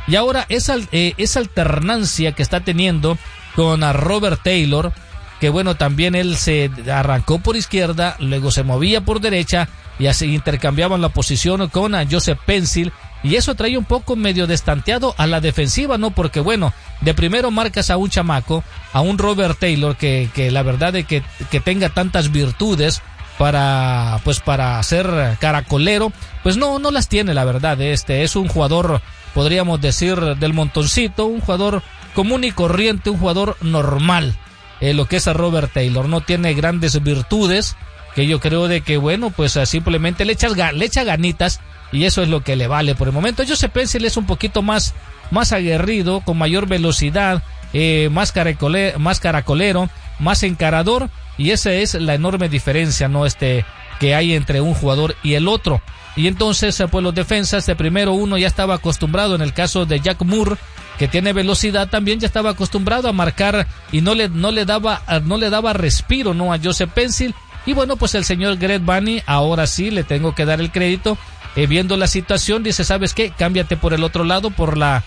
Y ahora esa alternancia que está teniendo con Robert Taylor, que bueno, también él se arrancó por izquierda, luego se movía por derecha y así intercambiaban la posición con Joseph Pencil, y eso trae un poco medio destanteado a la defensiva, ¿no? Porque bueno, de primero marcas a un chamaco, a un Robert Taylor que la verdad de que tenga tantas virtudes para ser caracolero, pues no las tiene, la verdad. Es un jugador, podríamos decir, del montoncito, un jugador común y corriente, un jugador normal. Lo que es a Robert Taylor no tiene grandes virtudes, que yo creo de que bueno, pues simplemente le echa ganitas, y eso es lo que le vale por el momento. Joseph Pencil es un poquito más aguerrido, con mayor velocidad, más caracolero, más encarador, y esa es la enorme diferencia, ¿no? Que hay entre un jugador y el otro. Y entonces, pues los defensas, de primero uno ya estaba acostumbrado, en el caso de Jack Moore, que tiene velocidad, también ya estaba acostumbrado a marcar y no le daba respiro, ¿no? A Joseph Pencil. Y bueno, pues el señor Greg Vanney, ahora sí le tengo que dar el crédito, viendo la situación, dice, ¿sabes qué? Cámbiate por el otro lado, por la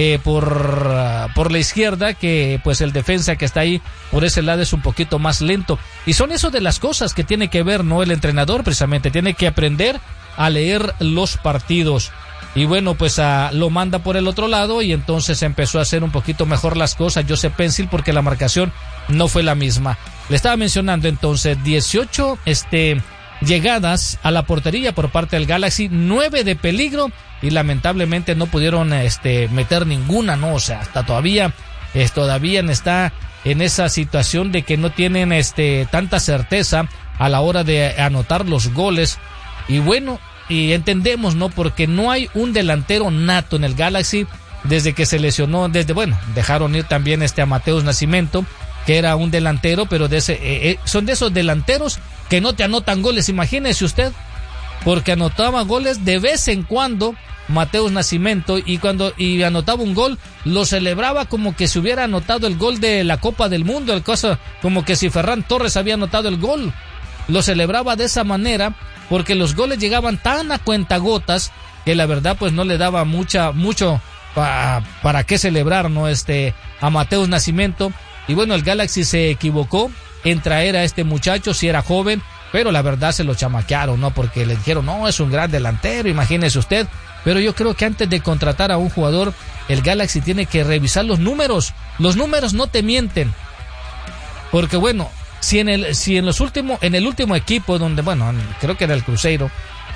izquierda, que pues el defensa que está ahí por ese lado es un poquito más lento. Y son eso de las cosas que tiene que ver, ¿no? El entrenador precisamente tiene que aprender a leer los partidos. Y bueno, pues lo manda por el otro lado, y entonces empezó a hacer un poquito mejor las cosas Joseph Pencil, porque la marcación no fue la misma. Le estaba mencionando entonces 18 llegadas a la portería por parte del Galaxy, 9 de peligro, y lamentablemente no pudieron meter ninguna, ¿no? O sea, hasta todavía está en esa situación de que no tienen tanta certeza a la hora de anotar los goles. Y bueno, y entendemos, ¿no? Porque no hay un delantero nato en el Galaxy desde que se lesionó, dejaron ir también a Mateus Nascimento, que era un delantero, pero son de esos delanteros que no te anotan goles, imagínese usted, porque anotaba goles de vez en cuando Mateus Nascimento, y anotaba un gol, lo celebraba como que se hubiera anotado el gol de la Copa del Mundo, como que si Ferran Torres había anotado el gol, lo celebraba de esa manera, porque los goles llegaban tan a cuentagotas que la verdad pues no le daba mucho para qué celebrar, ¿no? A Mateus Nascimento. Y bueno, el Galaxy se equivocó en traer a este muchacho, si era joven, pero la verdad se lo chamaquearon, ¿no? Porque le dijeron, no, es un gran delantero, imagínese usted. Pero yo creo que antes de contratar a un jugador, el Galaxy tiene que revisar los números. Los números no te mienten. Porque bueno, en el último equipo donde, bueno, creo que era el Cruzeiro,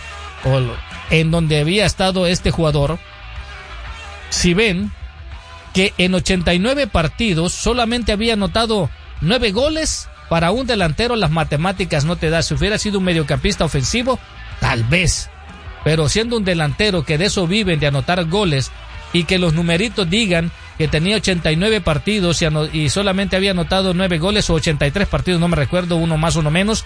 en donde había estado este jugador, si ven que en 89 partidos solamente había anotado 9 goles, para un delantero las matemáticas no te da. Si hubiera sido un mediocampista ofensivo, tal vez, pero siendo un delantero que de eso viven, de anotar goles, y que los numeritos digan que tenía 89 partidos y solamente había anotado 9 goles, o 83 partidos, no me recuerdo, uno más, uno menos,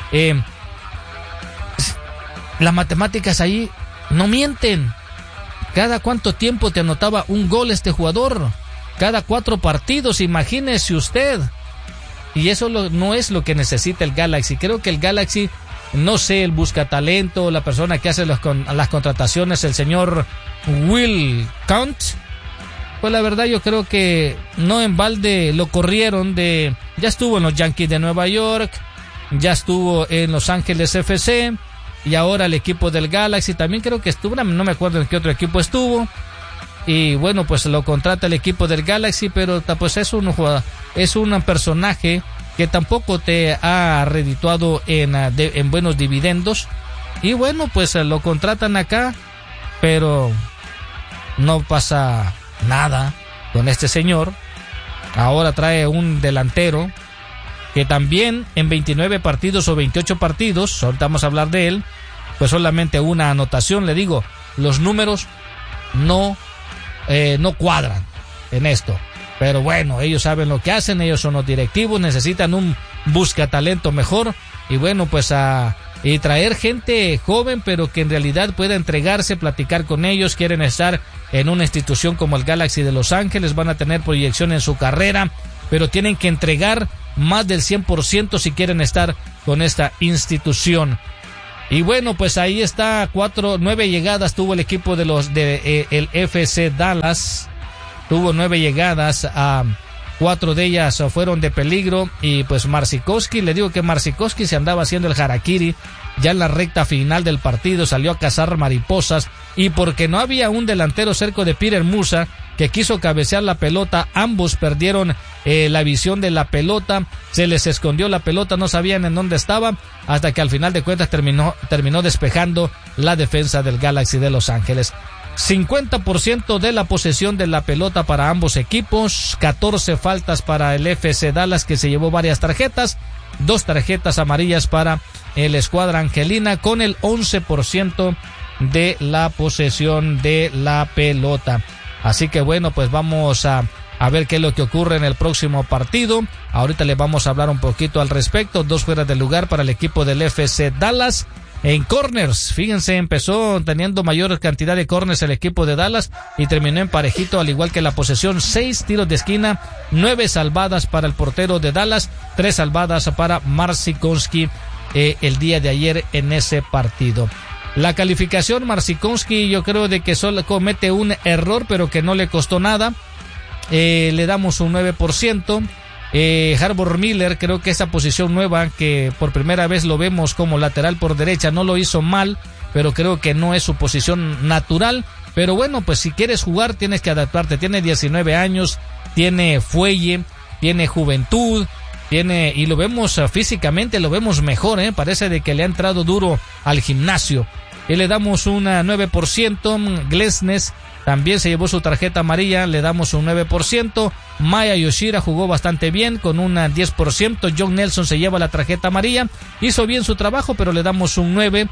las matemáticas ahí no mienten. ¿Cada cuánto tiempo te anotaba un gol este jugador? Cada 4 partidos, imagínese usted. Y eso no es lo que necesita el Galaxy. Creo que el Galaxy, no sé, el buscatalento, la persona que hace las contrataciones, el señor Will Count, pues la verdad yo creo que no en balde lo corrieron ya estuvo en los Yankees de Nueva York, ya estuvo en Los Ángeles FC, y ahora el equipo del Galaxy también creo que estuvo, no me acuerdo en qué otro equipo estuvo. Y bueno, pues lo contrata el equipo del Galaxy, pero pues es un personaje que tampoco te ha redituado en buenos dividendos. Y bueno, pues lo contratan acá, pero no pasa nada con este señor. Ahora trae un delantero que también en 29 partidos o 28 partidos, ahorita vamos a hablar de él, pues solamente una anotación. Le digo, los números no cuadran en esto, pero bueno, ellos saben lo que hacen, ellos son los directivos, necesitan un buscatalento mejor, y bueno, pues y traer gente joven, pero que en realidad pueda entregarse, platicar con ellos. Quieren estar en una institución como el Galaxy de Los Ángeles, van a tener proyección en su carrera, pero tienen que entregar más del 100% si quieren estar con esta institución. Y bueno, pues ahí está, 9 llegadas tuvo el equipo de el FC Dallas. Tuvo 9 llegadas, 4 de ellas fueron de peligro. Y pues Marsikowski, le digo que Marsikowski se andaba haciendo el harakiri ya en la recta final del partido, salió a cazar mariposas. Y porque no había un delantero cerca de Peter Musa que quiso cabecear la pelota, ambos perdieron la visión de la pelota, se les escondió la pelota, no sabían en dónde estaba, hasta que al final de cuentas terminó despejando la defensa del Galaxy de Los Ángeles. 50% de la posesión de la pelota para ambos equipos, 14 faltas para el FC Dallas, que se llevó varias tarjetas, 2 tarjetas amarillas para el escuadra angelina, con el 11% de la posesión de la pelota. Así que bueno, pues vamos a ver qué es lo que ocurre en el próximo partido. Ahorita le vamos a hablar un poquito al respecto. 2 fuera de lugar para el equipo del FC Dallas. En corners, fíjense, empezó teniendo mayor cantidad de corners el equipo de Dallas y terminó en parejito, al igual que la posesión. 6 tiros de esquina, 9 salvadas para el portero de Dallas, 3 salvadas para Marsikowski el día de ayer en ese partido. La calificación, Marsikowski, yo creo de que solo comete un error, pero que no le costó nada. Le damos un 9%. Harbour Miller, creo que esa posición nueva, que por primera vez lo vemos como lateral por derecha, no lo hizo mal, pero creo que no es su posición natural. Pero bueno, pues si quieres jugar tienes que adaptarte. Tiene 19 años, tiene fuelle, tiene juventud, y lo vemos físicamente, lo vemos mejor, parece de que le ha entrado duro al gimnasio. Y le damos un 9%. Glesnes también se llevó su tarjeta amarilla, le damos un 9%. Maya Yoshida jugó bastante bien con un 10%. John Nelson se lleva la tarjeta amarilla, hizo bien su trabajo, pero le damos un 9%.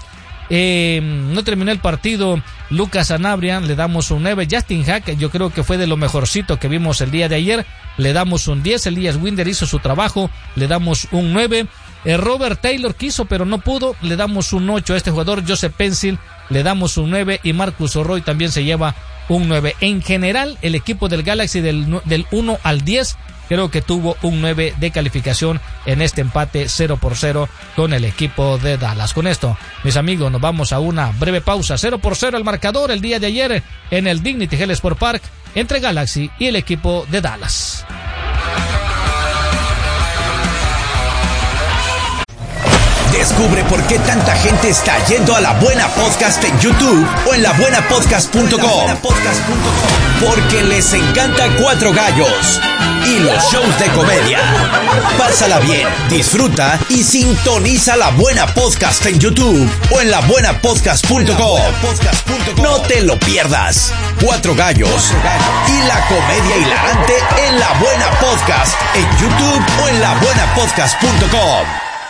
No terminó el partido Lucas Sanabria, le damos un 9. Justin Hack, yo creo que fue de lo mejorcito que vimos el día de ayer, le damos un 10. Elías Winder hizo su trabajo, le damos un 9. Robert Taylor quiso pero no pudo, le damos un 8 a este jugador. Joseph Pencil, le damos un 9, y Marcus Roy también se lleva un 9. En general, el equipo del Galaxy del 1 al 10 creo que tuvo un 9 de calificación en este empate 0-0 con el equipo de Dallas. Con esto, mis amigos, nos vamos a una breve pausa. 0-0 el marcador el día de ayer en el Dignity Health Sport Park entre Galaxy y el equipo de Dallas. Descubre por qué tanta gente está yendo a La Buena Podcast en YouTube o en labuenapodcast.com. Porque les encanta Cuatro Gallos y los shows de comedia. Pásala bien, disfruta y sintoniza La Buena Podcast en YouTube o en labuenapodcast.com. No te lo pierdas. Cuatro Gallos y la comedia hilarante en La Buena Podcast en YouTube o en labuenapodcast.com.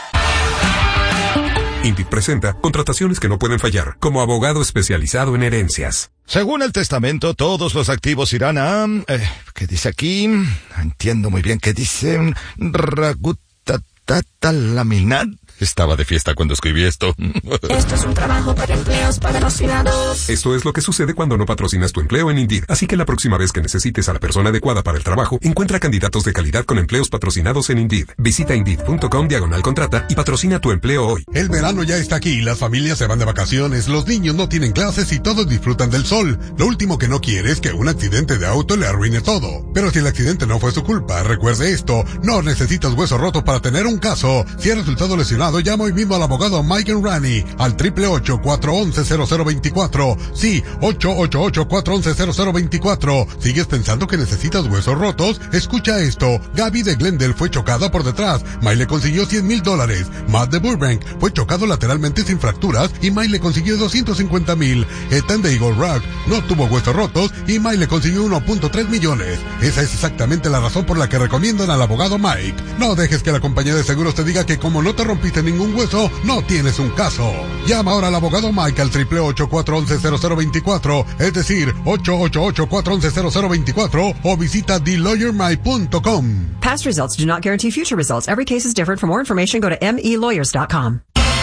INDIT presenta contrataciones que no pueden fallar, como abogado especializado en herencias. Según el testamento, todos los activos irán a... ¿qué dice aquí? Entiendo muy bien qué dice. Ragutatatalaminat. Estaba de fiesta cuando escribí esto. Esto es un trabajo para empleos patrocinados. Esto es lo que sucede cuando no patrocinas tu empleo en Indeed. Así que la próxima vez que necesites a la persona adecuada para el trabajo, encuentra candidatos de calidad con empleos patrocinados en Indeed. Visita Indeed.com/contrata y patrocina tu empleo hoy. El verano ya está aquí, las familias se van de vacaciones, los niños no tienen clases y todos disfrutan del sol. Lo último que no quiere es que un accidente de auto le arruine todo. Pero si el accidente no fue su culpa, recuerde esto, no necesitas hueso roto para tener un caso. Si has resultado lesionado, llama hoy mismo al abogado Mike Enrani al 888-411-0024. Sí, 888-411-0024. ¿Sigues pensando que necesitas huesos rotos? Escucha esto. Gaby de Glendale fue chocada por detrás. Mike le consiguió $100,000. Matt de Burbank fue chocado lateralmente sin fracturas y Mike le consiguió $250,000. Ethan de Eagle Rock no tuvo huesos rotos y Mike le consiguió 1.3 millones. Esa es exactamente la razón por la que recomiendan al abogado Mike. No dejes que la compañía de seguros te diga que como no te rompiste ningún hueso, no tienes un caso. Llama ahora al abogado Mike al 888-411-0024, es decir, 888-411-0024 o visita TheLawyerMike.com. Past results do not guarantee future results. Every case is different. For more information, go to melawyers.com.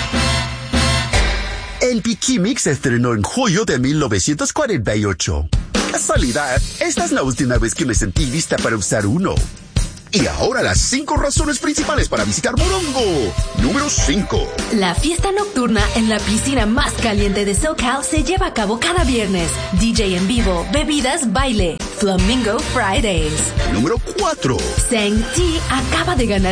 El Bikimix se estrenó en julio de 1948. Casualidad, esta es la última vez que me sentí lista para usar uno. Y ahora las 5 razones principales para visitar Morongo. Número 5. La fiesta nocturna en la piscina más caliente de SoCal se lleva a cabo cada viernes. DJ en vivo, bebidas, baile. Flamingo Fridays. Número 4. Sang T acaba de ganar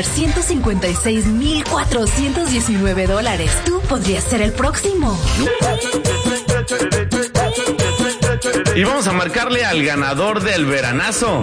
$156,419. Tú podrías ser el próximo. Y vamos a marcarle al ganador del veranazo.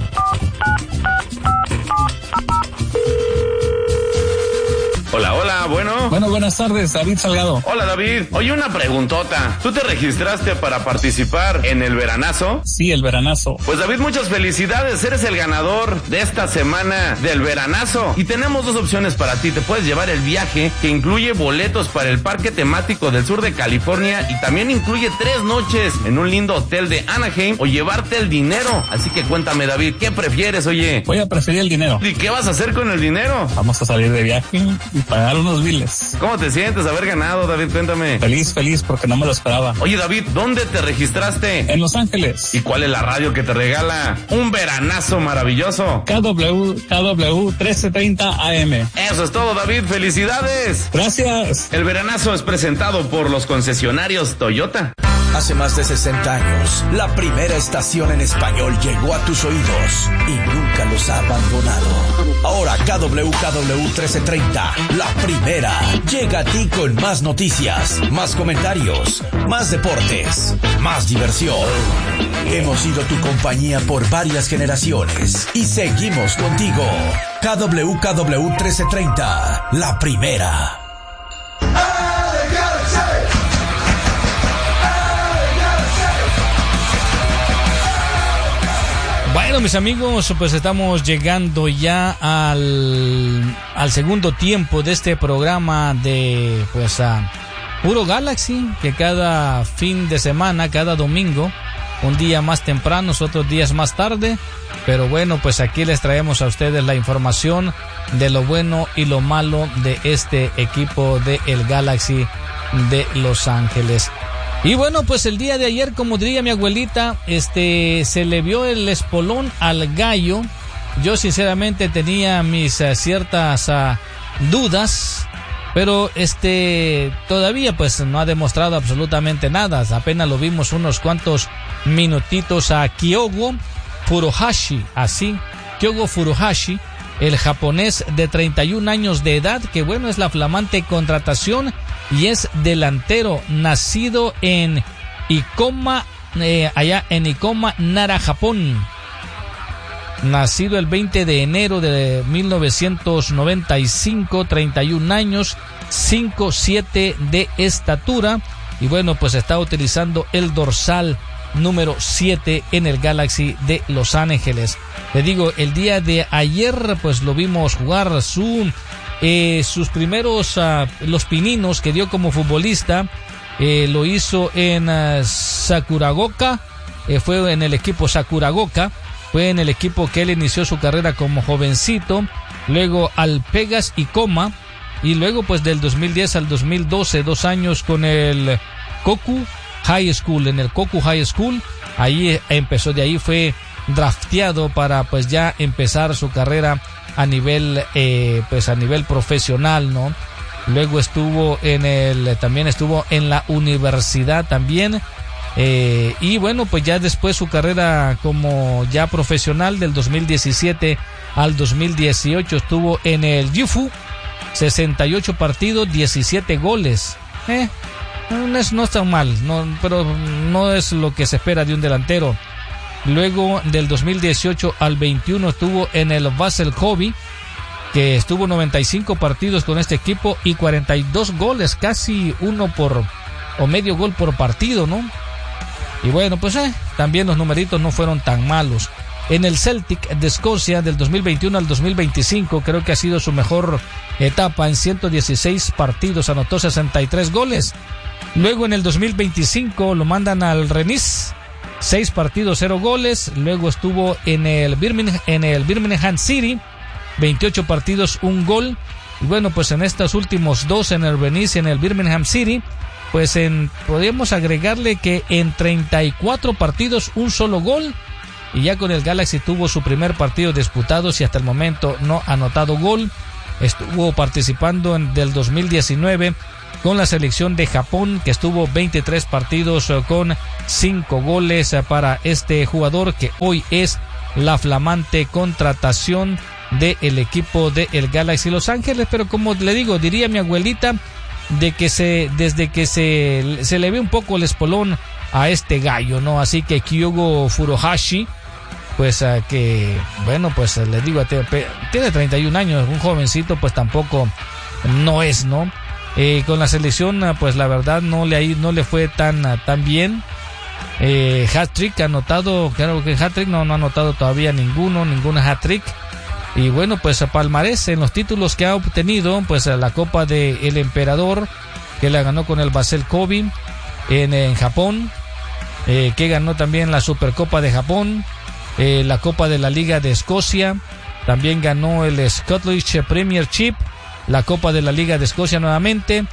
Hola, bueno. Bueno, buenas tardes, David Salgado. Hola, David. Oye, una preguntota. ¿Tú te registraste para participar en el veranazo? Sí, el veranazo. Pues, David, muchas felicidades. Eres el ganador de esta semana del veranazo. Y tenemos 2 opciones para ti. Te puedes llevar el viaje, que incluye boletos para el parque temático del sur de California y también incluye 3 noches en un lindo hotel de Anaheim, o llevarte el dinero. Así que cuéntame, David, ¿qué prefieres, oye? Voy a preferir el dinero. ¿Y qué vas a hacer con el dinero? Vamos a salir de viaje y pagar unos biles. ¿Cómo te sientes haber ganado, David? Cuéntame. Feliz, porque no me lo esperaba. Oye, David, ¿dónde te registraste? En Los Ángeles. ¿Y cuál es la radio que te regala un veranazo maravilloso? KW 1330 AM. Eso es todo, David. ¡Felicidades! Gracias. El veranazo es presentado por los concesionarios Toyota. Hace más de 60 años, la primera estación en español llegó a tus oídos y nunca los ha abandonado. Ahora KW 1330, la primera, llega a ti con más noticias, más comentarios, más deportes, más diversión. Hemos sido tu compañía por varias generaciones y seguimos contigo. KW 1330, la primera. Bueno, mis amigos, pues estamos llegando ya al segundo tiempo de este programa de Puro Galaxy, que cada fin de semana, cada domingo, un día más temprano, otros días más tarde, pero bueno, pues aquí les traemos a ustedes la información de lo bueno y lo malo de este equipo de el Galaxy de Los Ángeles. Y bueno, pues el día de ayer, como diría mi abuelita, se le vio el espolón al gallo. Yo sinceramente tenía mis ciertas dudas, pero todavía pues no ha demostrado absolutamente nada. Apenas lo vimos unos cuantos minutitos a Kyogo Furuhashi, Kyogo Furuhashi, el japonés de 31 años de edad, que bueno, es la flamante contratación y es delantero, nacido en Ikoma, allá en Ikoma, Nara, Japón. Nacido el 20 de enero de 1995, 31 años, 5'7" de estatura. Y bueno, pues está utilizando el dorsal número 7 en el Galaxy de Los Ángeles. Le digo, el día de ayer pues lo vimos jugar sus primeros los pininos que dio como futbolista. Lo hizo en Sakuragoka, fue en el equipo Sakuragoka, fue en el equipo que él inició su carrera como jovencito, luego al Pegas Ikoma, y luego pues del 2010 al 2012, 2 años con el Koku High School, en el Koku High School, ahí empezó, de ahí fue drafteado para pues ya empezar su carrera a nivel profesional, ¿no? Luego también estuvo en la universidad también, y bueno, pues ya después su carrera como ya profesional del 2017 al 2018 estuvo en el Yufu, 68 partidos, 17 goles. No es tan mal, pero no es lo que se espera de un delantero. Luego del 2018 al 21 estuvo en el Basel Kobe, que estuvo 95 partidos con este equipo y 42 goles, casi medio gol por partido, ¿no? Y bueno, pues también los numeritos no fueron tan malos. En el Celtic de Escocia del 2021 al 2025 creo que ha sido su mejor etapa. En 116 partidos anotó 63 goles. Luego en el 2025 lo mandan al Rennes, 6 partidos, 0 goles. Luego estuvo en el Birmingham City, 28 partidos, 1 gol. Y bueno, pues en estos últimos 2, en el Rennes y en el Birmingham City, pues podríamos agregarle que en 34 partidos, 1 solo gol. y ya con el Galaxy tuvo su primer partido disputado y hasta el momento no ha anotado gol. Estuvo participando del 2019 con la selección de Japón, que estuvo 23 partidos con 5 goles para este jugador, que hoy es la flamante contratación del equipo del Galaxy Los Ángeles. Pero como le digo, diría mi abuelita, desde que se le ve un poco el espolón a este gallo, ¿no? Así que Kyogo Furuhashi, pues que, bueno, pues le digo, tiene 31 años, un jovencito, pues tampoco no es, ¿no? Con la selección, pues la verdad no le fue tan bien. Hat-trick anotado, claro que hat-trick no ha anotado todavía ninguna hat-trick. Y bueno, pues palmarés en los títulos que ha obtenido, pues la Copa del Emperador, que la ganó con el Basel Kobe en Japón, que ganó también la Supercopa de Japón, la Copa de la Liga de Escocia, también ganó el Scottish Premiership, la Copa de la Liga de Escocia nuevamente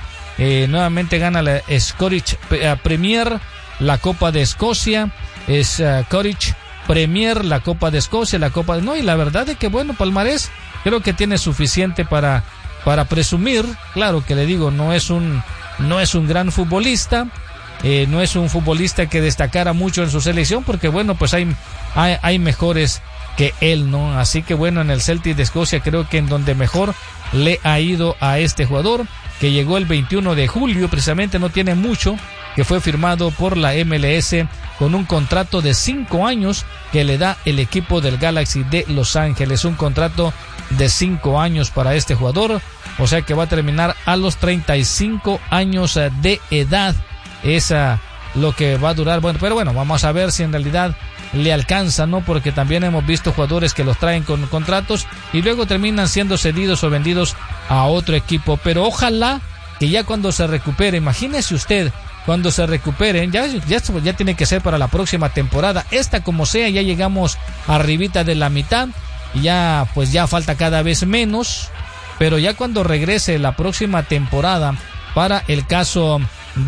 gana la Scottish Premier, la Copa de Escocia, Scottish Premier, la Copa de Escocia, y la verdad es que bueno, palmarés creo que tiene suficiente para presumir. Claro que le digo, no es un gran futbolista, no es un futbolista que destacara mucho en su selección, porque bueno, pues hay mejores que él, ¿no? Así que bueno, en el Celtic de Escocia creo que en donde mejor le ha ido a este jugador, que llegó el 21 de julio, precisamente no tiene mucho, que fue firmado por la MLS con un contrato de 5 años que le da el equipo del Galaxy de Los Ángeles, un contrato de 5 años para este jugador, o sea que va a terminar a los 35 años de edad, esa lo que va a durar. Bueno, pero bueno, vamos a ver si en realidad le alcanza, ¿no? Porque también hemos visto jugadores que los traen con contratos y luego terminan siendo cedidos o vendidos a otro equipo, pero ojalá que ya cuando se recupere, imagínese usted, cuando se recuperen, ya tiene que ser para la próxima temporada, esta como sea, ya llegamos arribita de la mitad y ya pues ya falta cada vez menos, pero ya cuando regrese la próxima temporada, para el caso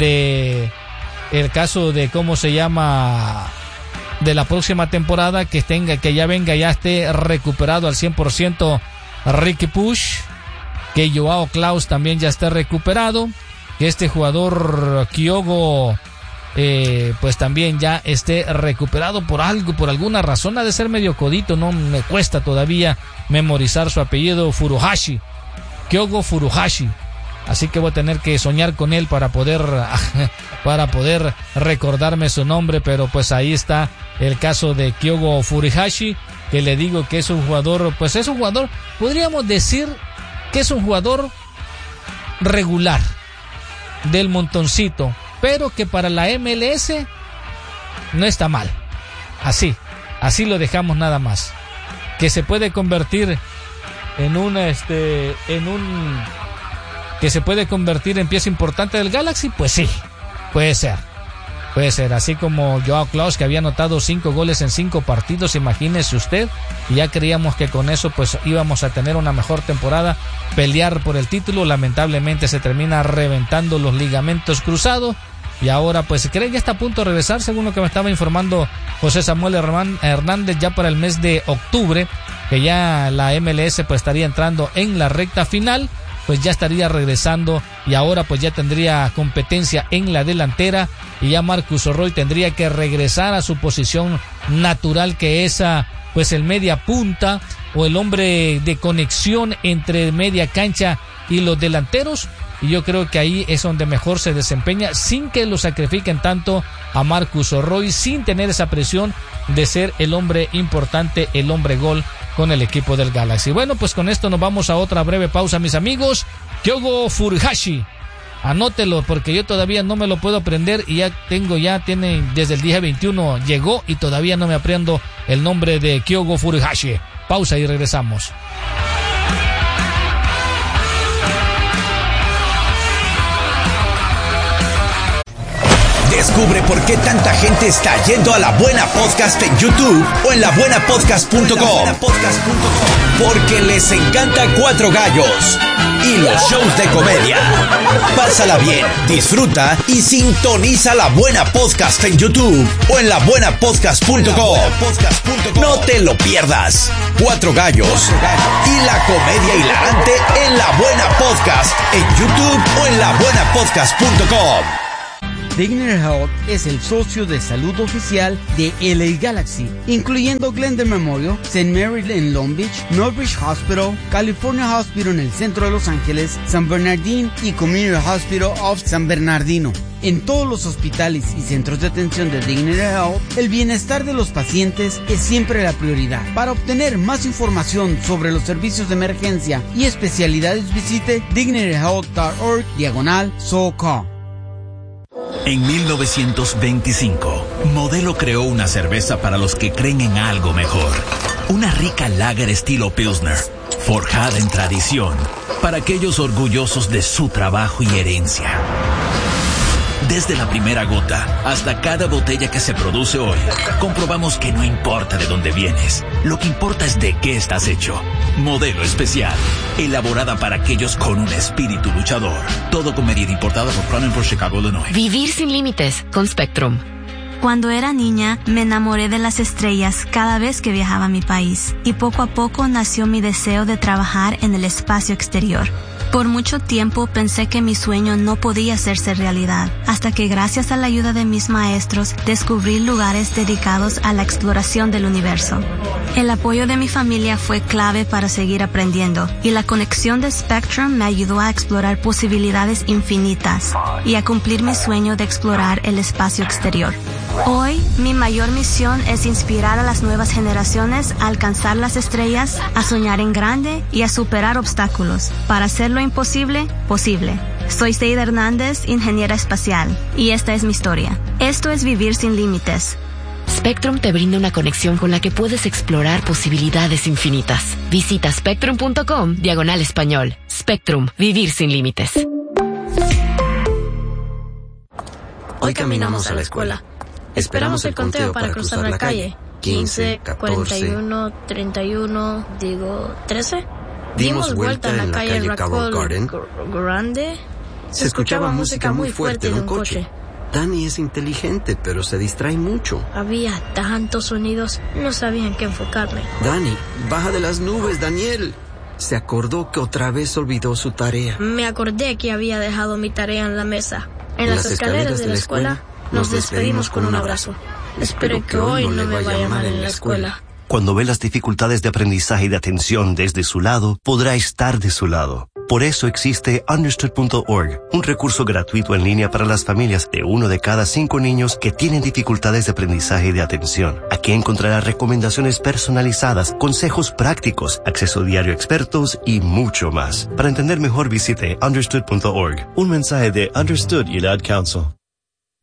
de cómo se llama, de la próxima temporada, que ya esté recuperado al 100% Riqui Puig, que Joao Klaus también ya esté recuperado, que este jugador Kyogo pues también ya esté recuperado por alguna razón, ha de ser medio codito, no me cuesta todavía memorizar su apellido, Kyogo Furuhashi. Así que voy a tener que soñar con él para poder recordarme su nombre, pero pues ahí está el caso de Kyogo Furuhashi, que le digo que es un jugador, podríamos decir que es un jugador regular, del montoncito, pero que para la MLS no está mal. Así lo dejamos nada más. Que se puede convertir que se puede convertir en pieza importante del Galaxy, pues sí, puede ser, así como Joao Klaus, que había anotado 5 goles en 5 partidos, imagínese usted, y ya creíamos que con eso pues íbamos a tener una mejor temporada, pelear por el título, lamentablemente se termina reventando los ligamentos cruzados, y ahora pues cree que ya está a punto de regresar, según lo que me estaba informando José Samuel Hernández, ya para el mes de octubre, que ya la MLS pues estaría entrando en la recta final, pues ya estaría regresando y ahora pues ya tendría competencia en la delantera y ya Marcus Roy tendría que regresar a su posición natural, que es pues el media punta o el hombre de conexión entre media cancha y los delanteros, y yo creo que ahí es donde mejor se desempeña sin que lo sacrifiquen tanto a Marcus Roy, sin tener esa presión de ser el hombre importante, el hombre gol con el equipo del Galaxy. Bueno, pues con esto nos vamos a otra breve pausa, mis amigos. Kyogo Furuhashi, anótelo porque yo todavía no me lo puedo aprender y tiene desde el día 21 llegó y todavía no me aprendo el nombre de Kyogo Furuhashi. Pausa y regresamos. Descubre por qué tanta gente está yendo a La Buena Podcast en YouTube o en labuenapodcast.com. Porque les encanta Cuatro Gallos y los shows de comedia. Pásala bien, disfruta y sintoniza La Buena Podcast en YouTube o en labuenapodcast.com. No te lo pierdas. Cuatro Gallos y la comedia hilarante en La Buena Podcast en YouTube o en labuenapodcast.com. Dignity Health es el socio de salud oficial de LA Galaxy, incluyendo Glendale Memorial, St. Mary en Long Beach, Northridge Hospital, California Hospital en el centro de Los Ángeles, San Bernardino y Community Hospital of San Bernardino. En todos los hospitales y centros de atención de Dignity Health, el bienestar de los pacientes es siempre la prioridad. Para obtener más información sobre los servicios de emergencia y especialidades, visite dignityhealth.org/SoCal. En 1925, Modelo creó una cerveza para los que creen en algo mejor. Una rica lager estilo Pilsner, forjada en tradición, para aquellos orgullosos de su trabajo y herencia. Desde la primera gota hasta cada botella que se produce hoy, comprobamos que no importa de dónde vienes, lo que importa es de qué estás hecho. Modelo especial, elaborada para aquellos con un espíritu luchador. Todo con medida, importada por Cronenberg, Chicago, Illinois. Vivir sin límites con Spectrum. Cuando era niña, me enamoré de las estrellas cada vez que viajaba a mi país, y poco a poco nació mi deseo de trabajar en el espacio exterior. Por mucho tiempo pensé que mi sueño no podía hacerse realidad, hasta que gracias a la ayuda de mis maestros descubrí lugares dedicados a la exploración del universo. El apoyo de mi familia fue clave para seguir aprendiendo, y la conexión de Spectrum me ayudó a explorar posibilidades infinitas y a cumplir mi sueño de explorar el espacio exterior. Hoy, mi mayor misión es inspirar a las nuevas generaciones a alcanzar las estrellas, a soñar en grande y a superar obstáculos para hacer lo imposible, posible. Soy Seida Hernández, ingeniera espacial, y esta es mi historia. Esto es vivir sin límites. Spectrum te brinda una conexión con la que puedes explorar posibilidades infinitas. Visita spectrum.com/español. Spectrum, vivir sin límites. Hoy caminamos a la escuela. Esperamos el conteo para cruzar la calle. 15, 41, 31, 13. Dimos vuelta en la calle Rockwell Grande. Se escuchaba música muy fuerte de un coche. Dani es inteligente, pero se distrae mucho. Había tantos sonidos, no sabía en qué enfocarme. Dani, baja de las nubes, Daniel. Se acordó que otra vez olvidó su tarea. Me acordé que había dejado mi tarea en la mesa. En las escaleras de la escuela nos despedimos con un abrazo. Espero que hoy no me vaya mal en la escuela. Cuando ve las dificultades de aprendizaje y de atención desde su lado, podrá estar de su lado. Por eso existe Understood.org, un recurso gratuito en línea para las familias de 1 de cada 5 niños que tienen dificultades de aprendizaje y de atención. Aquí encontrará recomendaciones personalizadas, consejos prácticos, acceso diario a expertos y mucho más. Para entender mejor, visite Understood.org. Un mensaje de Understood y el Ad Council.